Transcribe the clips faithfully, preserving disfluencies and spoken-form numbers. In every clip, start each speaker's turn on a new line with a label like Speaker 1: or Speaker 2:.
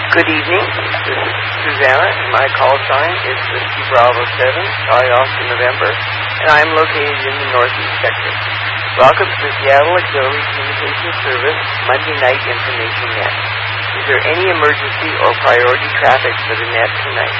Speaker 1: Good evening. This is Susanna, and my call sign is Whiskey Bravo seven, Charlie Austin, November, and I am located in the Northeast sector. Welcome to the Seattle Auxiliary Communications Service Monday Night Information Net. Is there any emergency or priority traffic for the net tonight?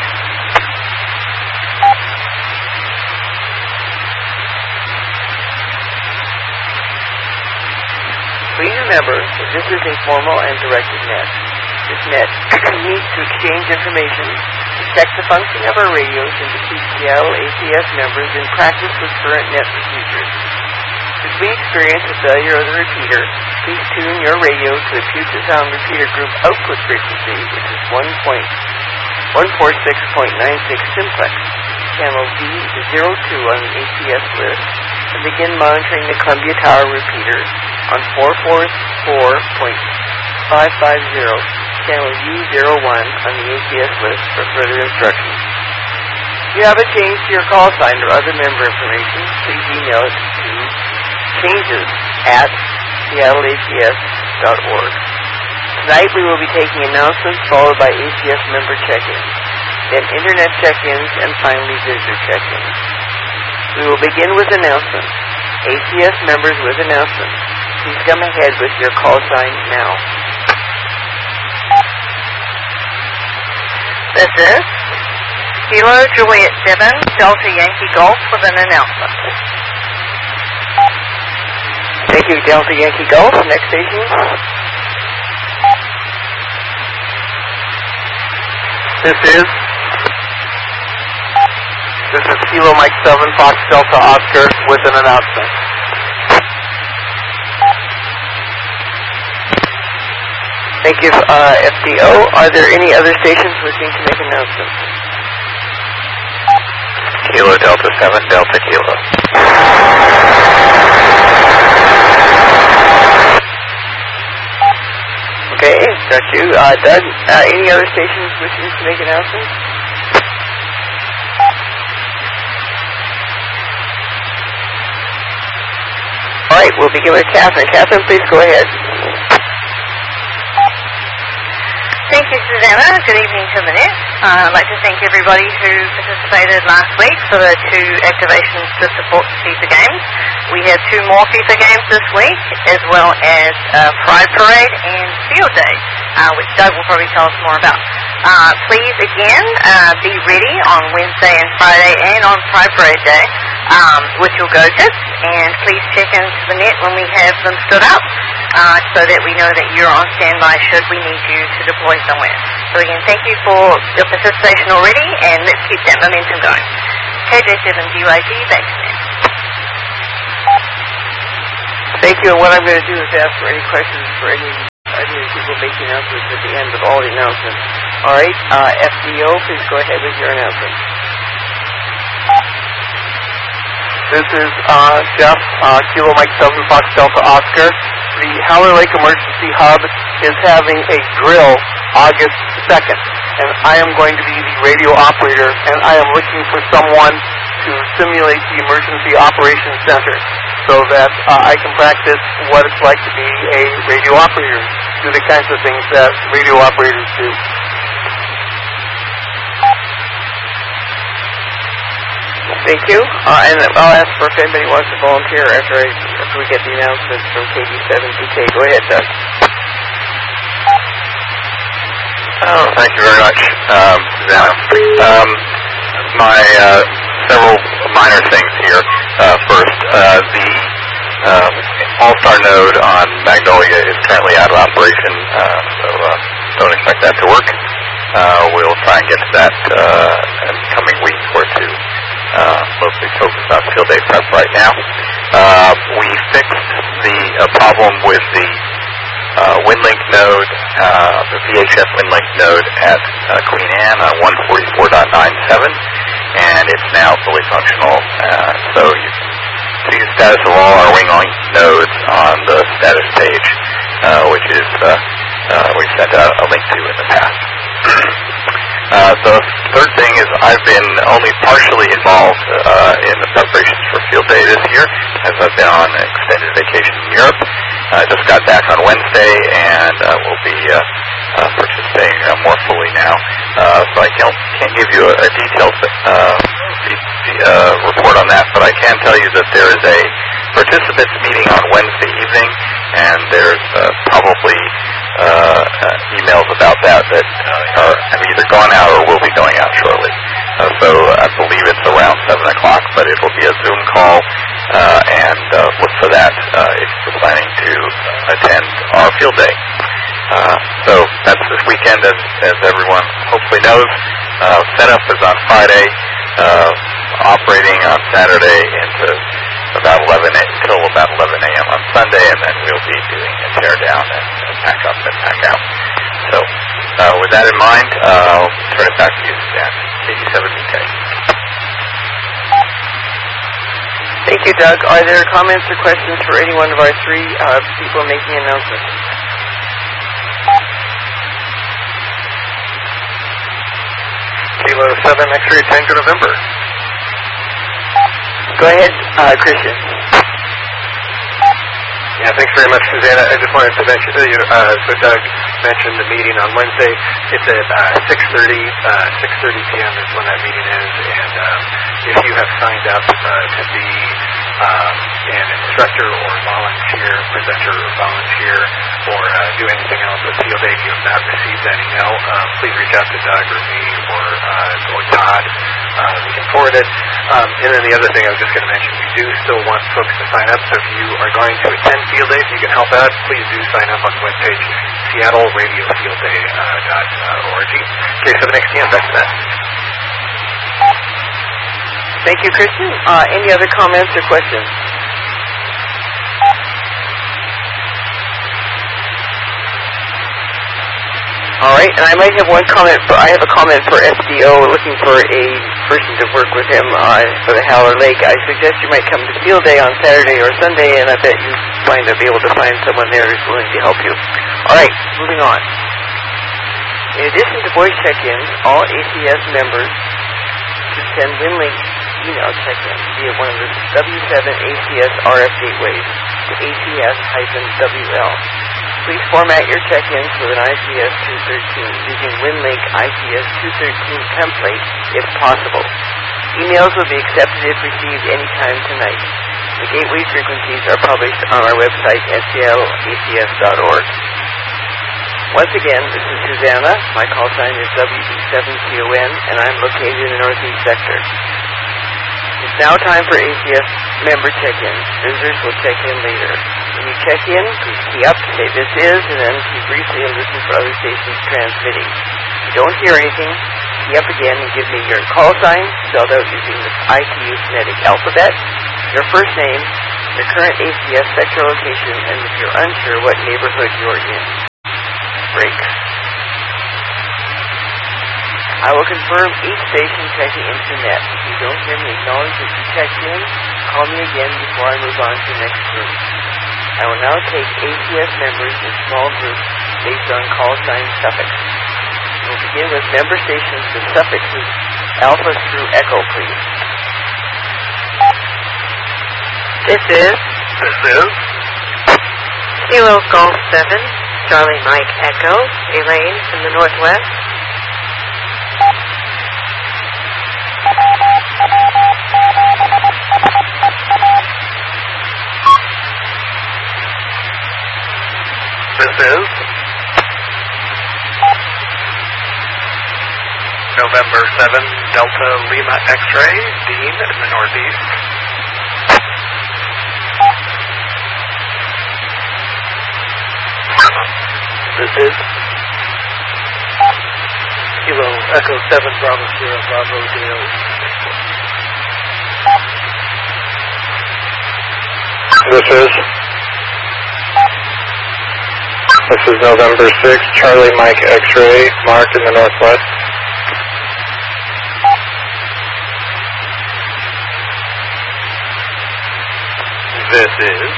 Speaker 1: Please remember that this is a formal and directed net. This net needs to exchange information, detect the function of our radios, and to keep Seattle A C S members in practice with current net procedures. If we experience a failure of the repeater, please tune your radio to the Puget Sound Repeater Group output frequency, which is one forty-six point nine six simplex, channel V zero two on the A C S list, and begin monitoring the Columbia Tower repeater on four forty-four point five five zero, channel U zero one on the A C S list for further instructions. If you have a change to your call sign or other member information, please email it to changes at seattle A C S dot org. Tonight we will be taking announcements followed by A C S member check-ins, then internet check-ins, and finally visitor check-ins. We will begin with announcements. A C S members with announcements, please come ahead with your call sign now.
Speaker 2: This is Kilo Juliet seven, Delta Yankee Golf with an announcement.
Speaker 1: Thank you, Delta Yankee Golf. Next station.
Speaker 3: This is This is Kilo Mike seven, Fox Delta Oscar with an announcement.
Speaker 1: Thank you, uh, F D O. Are there any other stations wishing to make announcements?
Speaker 3: Kilo Delta seven, Delta Kilo.
Speaker 1: Okay, got you. Uh, Doug, uh, any other stations wishing to make announcements? All right, we'll begin with Catherine. Catherine, please go ahead.
Speaker 2: Thank you, Susanna. Good evening to the net. Uh, I'd like to thank everybody who participated last week for the two activations to support FIFA games. We have two more FIFA games this week, as well as uh, Pride Parade and Field Day, uh, which Doug will probably tell us more about. Uh, please, again, uh, be ready on Wednesday and Friday and on Pride Parade Day um, with your go-kits, and please check into the net when we have them stood up uh, so that we know that you're on standby should we need you to deploy somewhere. So again, thank you for your participation already, and let's keep that momentum going. K J seven D Y G, back to you.
Speaker 1: Thank you, and what I'm going to do is ask for any questions for any, any people making announcements at the end of all the announcements. All right, uh, F D O, please go ahead with your announcement.
Speaker 3: This is uh, Jeff, uh, Kilo Mike seven, Fox Delta Oscar. The Howler Lake Emergency Hub is having a drill August second, and I am going to be the radio operator, and I am looking for someone to simulate the Emergency Operations Center so that uh, I can practice what it's like to be a radio operator, do the kinds of things that radio operators do.
Speaker 1: Thank you. Uh, and I'll ask for if anybody wants to volunteer after, I, after we get the announcements from K D seven P K. Go ahead, Doug.
Speaker 3: Oh, thank you very much, um, Susanna. Um, my uh, several minor things here. Uh, first, uh, the uh, All-Star node on Magnolia is currently out of operation, uh, so uh, don't expect that to work. Uh, we'll try and get to that uh, in the coming week or two. Uh, mostly focused on field day prep right now. Uh, we fixed the uh, problem with the uh, WinLink node, uh, the V H F WinLink node at uh, Queen Anne on one forty-four dot ninety-seven, and it's now fully functional. Uh, so you see the status of all our WinLink nodes on the status page, uh, which is uh, uh, we've sent out a link to in the past. Uh, the third thing is I've been only partially involved uh, in the preparations for field day this year, as I've been on an extended vacation in Europe. I uh, just got back on Wednesday, and uh, will be uh, uh, participating uh, more can't give you a, a detailed uh, uh, report on that, but I can tell you that there is a participants meeting on Wednesday evening, and there's uh, probably uh, uh, emails about that that uh, are, have either gone out or will be going out shortly. Uh, so I believe it's around seven o'clock, but it will be a Zoom call, uh, and uh, look for that uh, if you're planning to attend our field day. Uh, so that's this weekend, as, as everyone hopefully knows. Uh, setup is on Friday, uh, operating on Saturday into about eleven until about eleven a.m. on Sunday, and then we'll be doing a tear down and, and pack up and pack out. So uh, with that in mind, uh, I'll turn it back to you, Suzanne. eighty-seven B K.
Speaker 1: Thank you, Doug. Are there comments or questions for any one of our three uh, people making announcements?
Speaker 3: Kilo seven X-ray Tango November.
Speaker 1: Go ahead, uh, Christian.
Speaker 4: Yeah, thanks very much, Susanna. I just wanted to mention, uh, you know, uh, so Doug mentioned the meeting on Wednesday. It's at uh, six thirty, uh, six thirty p.m. is when that meeting is, and um, if you have signed up uh, to be um, an instructor or volunteer, presenter or volunteer, or uh, do anything else with Field Day, if you have not received that email, uh, please reach out to Doug or me or, uh, or Todd. Uh, we can forward it. Um, and then the other thing I was just going to mention, we do still want folks to sign up, so if you are going to attend Field Day, if you can help out, please do sign up on the webpage, seattle radio field day dot org. K seven X T M, back to that.
Speaker 1: Thank you, Christian. Uh, any other comments or questions? All right, and I might have one comment. For, I have a comment for S D O. We're looking for a person to work with him uh, for the Howler Lake. I suggest you might come to Field Day on Saturday or Sunday, and I bet you find to be able to find someone there who's willing to help you. All right, moving on. In addition to voice check-ins, all A C S members should send WinLink email check-ins via one of the W seven A C S R F gateways to A C S W L. Please format your check-ins with an I C S two thirteen using WinLink I C S two thirteen template if possible. Emails will be accepted if received anytime tonight. The gateway frequencies are published on our website at seattle A C S dot org. Once again, this is Susanna. My call sign is W B seven C O N, and I'm located in the Northeast Sector. It's now time for A C S member check-ins. Visitors will check in later. When you check in, please key up, say this is, and then key briefly and listen for other stations transmitting. If you don't hear anything, key up again and give me your call sign, spelled out using the I T U phonetic alphabet, your first name, your current A C S sector location, and if you're unsure, what neighborhood you're in. Breaks. I will confirm each station checking into net. If you don't hear me acknowledge that you checked in, call me again before I move on to the next group. I will now take A C S members in small groups based on call sign suffix. We'll begin with member stations with suffixes alpha through echo, please.
Speaker 2: This is
Speaker 4: This is
Speaker 2: Kilo Golf seven, Charlie Mike Echo, Elaine from the Northwest.
Speaker 4: This is November seven, Delta Lima X-ray, Dean in the Northeast. This is Kilo Echo seven, Bravo Sierra, Bravo Dale. This is This is November sixth, Charlie Mike X-ray, Mark in the Northwest. This is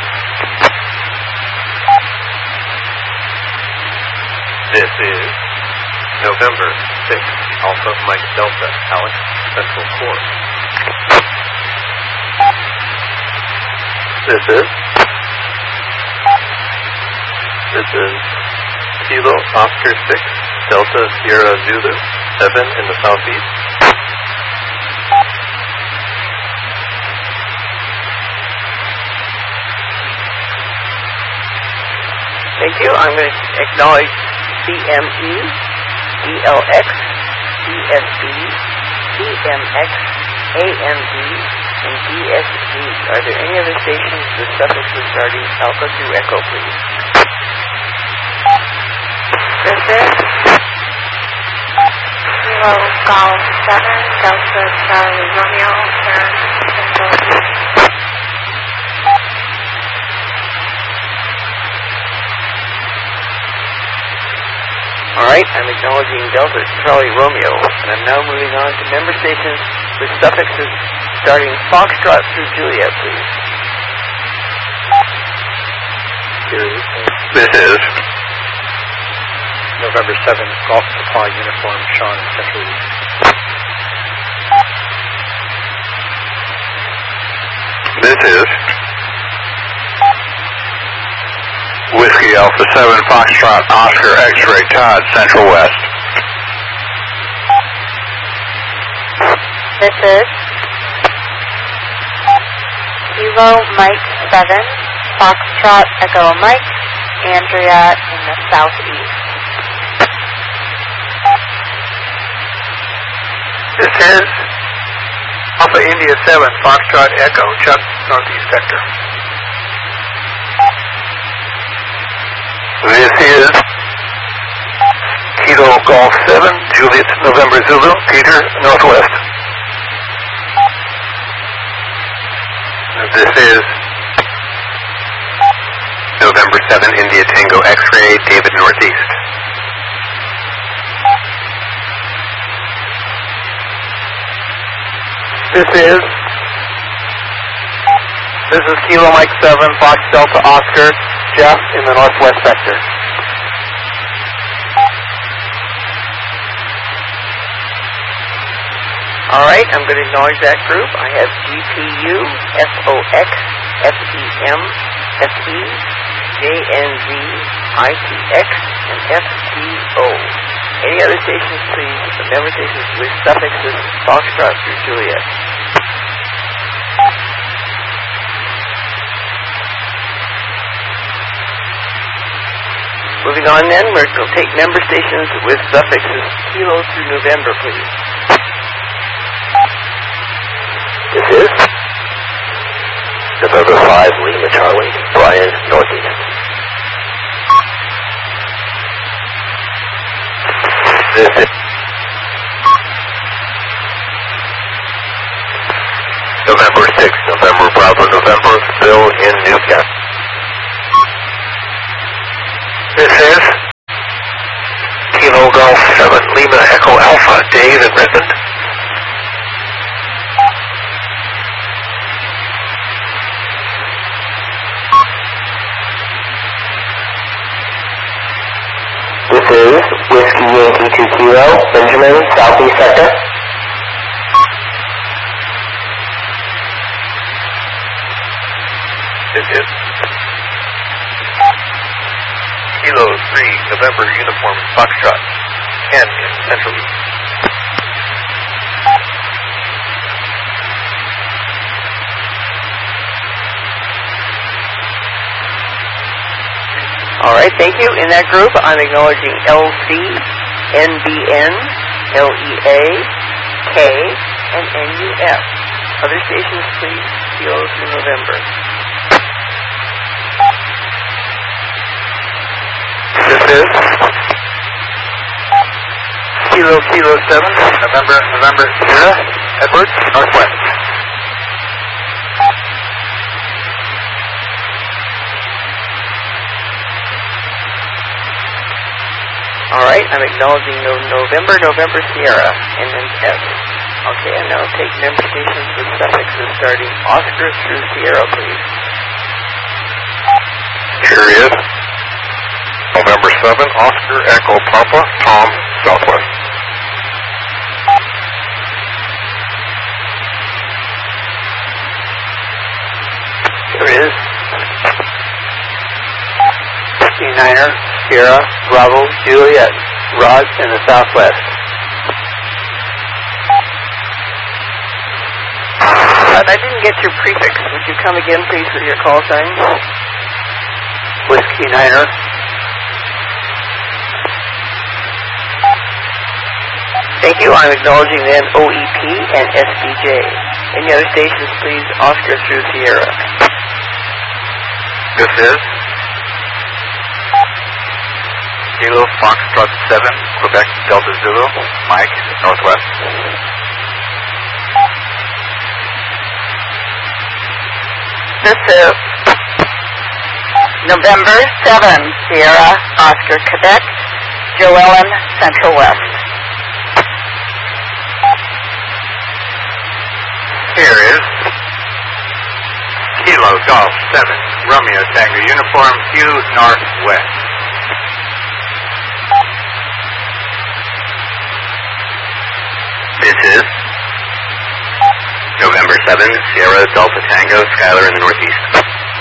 Speaker 4: This is November sixth, Alpha Mike Delta, Alex, Central Core. This is This is Kilo Oscar six, Delta Sierra Zulu,
Speaker 3: seven in the southeast.
Speaker 1: Thank you. I'm going to acknowledge C M E, D L X, C S B, C M X, A M D, and D S G. Are there any other stations with suffixes starting Alpha through Echo, please?
Speaker 2: This is Kilo Golf seven, Delta Charlie Romeo, turn Central East.
Speaker 1: All right, I'm acknowledging Delta Charlie Romeo, and I'm now moving on to member stations with suffixes starting Foxtrot through Juliet, please.
Speaker 3: This is
Speaker 4: November seventh, Golf Supply Uniform, Sean in Central East.
Speaker 3: This is Whiskey Alpha seven, Foxtrot, Oscar, X-Ray, Todd, Central West.
Speaker 2: This is Kilo Mike seven, Foxtrot, Echo Mike, Andrea in the southeast.
Speaker 4: This is Alpha India seven, Foxtrot, Echo, Chuck, Northeast Sector.
Speaker 3: This is Kilo Golf seven, Juliet, November Zulu, Peter, Northwest. This is November seven, India Tango X-Ray, David, Northeast.
Speaker 4: This is This is Kilo Mike seven, Fox Delta Oscar, Jeff in the Northwest Sector.
Speaker 1: All right, I'm going to acknowledge that group. I have G P U, F O X, F E M, F E, J N Z, I T X, and F T O. Any other stations, please? The member stations with suffixes Foxtrot through Juliet. Moving on then, we're going to take member stations with suffixes Kilo through November, please.
Speaker 3: This is November five, Lima Charlie, Brian, Northeast. This is November sixth, November Bravo, November, Bill in Newcastle. This is Kilo Golf seven, Lima Echo Alpha, Dave in Redmond. This is Whiskey Yankee two Kilo, Benjamin, Southeast Sector. This is Kilo three, November Uniform, Foxtrot, Ken in Central East.
Speaker 1: All right, thank you. In that group, I'm acknowledging L C, N B N, L E A, K, and N U F. Other stations, please. Kilo through November.
Speaker 3: This is
Speaker 4: Kilo Kilo seven, November November Sierra, Edwards, Northwest.
Speaker 1: All right, I'm acknowledging no November, November Sierra, N N F. Okay, and now take member stations with suffixes starting Oscar through Sierra, please.
Speaker 3: Here he is. November seven, Oscar Echo Papa, Tom, Southwest.
Speaker 1: Here is Niner, Sierra, Bravo, Juliet, Rod in the Southwest. But I didn't get your prefix. Would you come again, please, with your call sign?
Speaker 3: Whiskey Niner.
Speaker 1: Thank you. I'm acknowledging then O E P and S B J. Any other stations, please? Oscar through Sierra.
Speaker 3: This is Kilo Foxtrot seven, Quebec Delta Zulu, Mike, Northwest.
Speaker 2: This is November seventh, Sierra, Oscar, Quebec, Joellen, Central West.
Speaker 3: Here is Kilo Golf seven, Romeo Tango Uniform, Hugh Northwest. This is November seventh, Sierra Delta Tango, Skylar in the Northeast.